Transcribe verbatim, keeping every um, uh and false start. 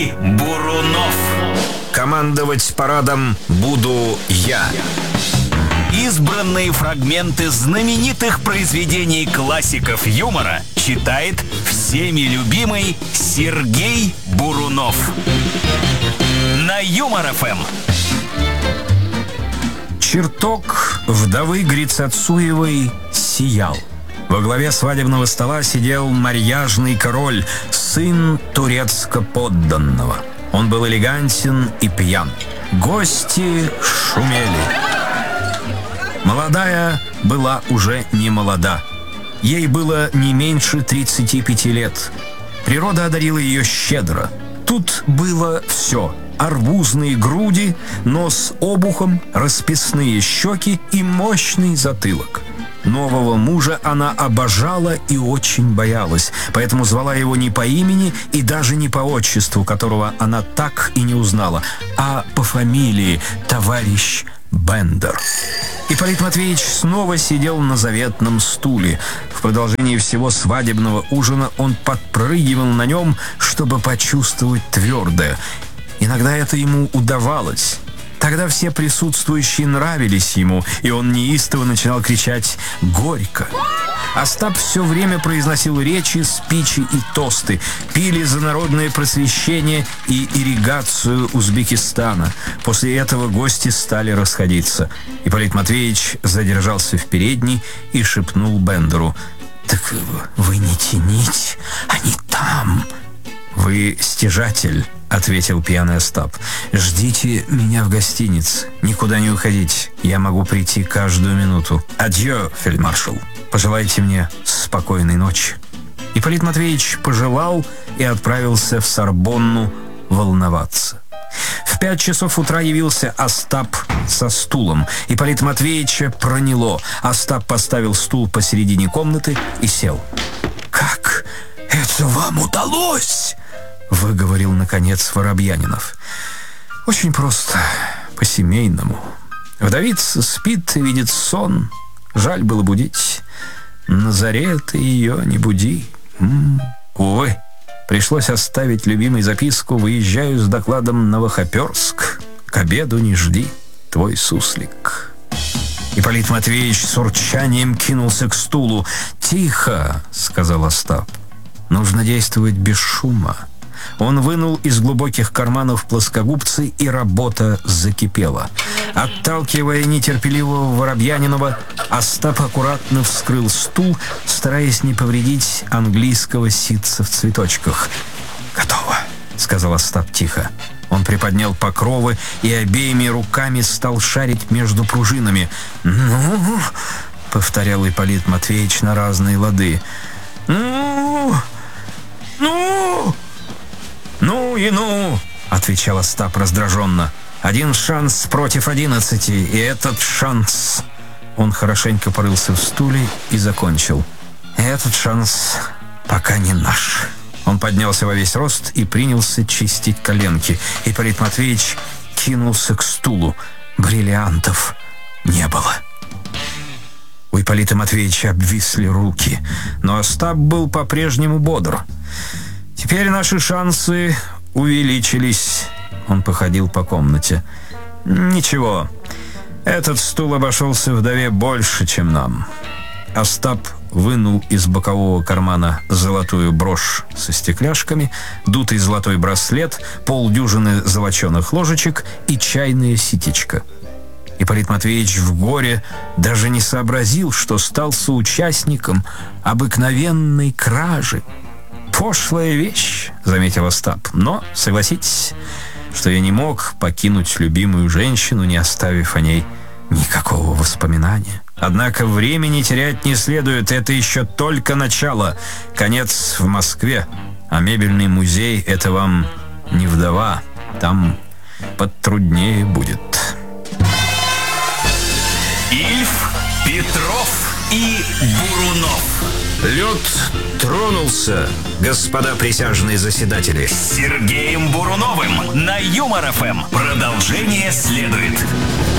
Бурунов. Командовать парадом буду я. Избранные фрагменты знаменитых произведений классиков юмора читает всеми любимый Сергей Бурунов. На Юмор-ФМ. Чертог вдовы Грицацуевой сиял. Во главе свадебного стола сидел марьяжный король, сын турецко-подданного. Он был элегантен и пьян. Гости шумели. Молодая была уже не молода. Ей было не меньше тридцати пяти лет. Природа одарила ее щедро. Тут было все: арбузные груди, нос обухом, расписные щеки и мощный затылок. Нового мужа она обожала и очень боялась, поэтому звала его не по имени и даже не по отчеству, которого она так и не узнала, а по фамилии товарищ Бендер. Ипполит Матвеевич снова сидел на заветном стуле. В продолжении всего свадебного ужина он подпрыгивал на нем, чтобы почувствовать твердое. Иногда это ему удавалось. Тогда все присутствующие нравились ему, и он неистово начинал кричать «Горько!». Остап все время произносил речи, спичи и тосты, пили за народное просвещение и ирригацию Узбекистана. После этого гости стали расходиться. Ипполит Матвеевич задержался в передней и шепнул Бендеру: «Так вы не тяните, они там». «Вы стяжатель», — ответил пьяный Остап. «Ждите меня в гостинице. Никуда не уходите. Я могу прийти каждую минуту. Адьё, фельдмаршал. Пожелайте мне спокойной ночи». Ипполит Матвеевич пожелал и отправился в Сорбонну волноваться. В пять часов утра явился Остап со стулом. Ипполита Матвеевича проняло. Остап поставил стул посередине комнаты и сел. «Как это вам удалось?» — выговорил, наконец, Воробьянинов. «Очень просто, по-семейному. Вдовица спит и видит сон. Жаль было будить. На заре ты ее не буди. М-м, увы, пришлось оставить любимой записку: выезжаю с докладом на Новохоперск. К обеду не жди, твой суслик». Ипполит Матвеевич с урчанием кинулся к стулу. «Тихо!» — сказал Остап. «Нужно действовать без шума». Он вынул из глубоких карманов плоскогубцы, и работа закипела. Отталкивая нетерпеливого Воробьянинова, Остап аккуратно вскрыл стул, стараясь не повредить английского ситца в цветочках. «Готово», — сказал Остап тихо. Он приподнял покровы и обеими руками стал шарить между пружинами. «Ну?» — повторял Ипполит Матвеевич на разные лады. «Ну? Ну?» «Ну и ну!» — отвечал Остап раздраженно. «Один шанс против одиннадцати, и этот шанс...» Он хорошенько порылся в стуле и закончил. «Этот шанс пока не наш». Он поднялся во весь рост и принялся чистить коленки. Ипполит Матвеевич кинулся к стулу. Бриллиантов не было. У Ипполита Матвеевича обвисли руки, но Остап был по-прежнему бодр. «Теперь наши шансы увеличились». Он походил по комнате. «Ничего, этот стул обошелся вдове больше, чем нам». Остап вынул из бокового кармана золотую брошь со стекляшками, дутый золотой браслет, полдюжины золоченых ложечек и чайное ситечко. Ипполит Матвеевич в горе даже не сообразил, что стал соучастником обыкновенной кражи. «Пошлая вещь», — заметил Остап, — «но, согласитесь, что я не мог покинуть любимую женщину, не оставив о ней никакого воспоминания. Однако времени терять не следует, это еще только начало. Конец в Москве, а мебельный музей — это вам не вдова, там потруднее будет». Ильф, Петров и Бурунов. Лед тронулся, господа присяжные заседатели. С Сергеем Буруновым на Юмор-ФМ. Продолжение следует.